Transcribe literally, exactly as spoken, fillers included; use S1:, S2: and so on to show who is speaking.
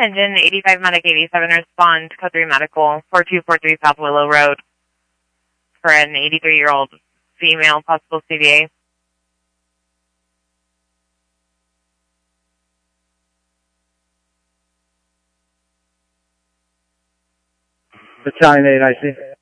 S1: engine, eighty-five Medic eighty-seven, respond, code three medical, four two four three South Willow Road, for an eighty-three-year-old female, possible C V A.
S2: Battalion eight, I see.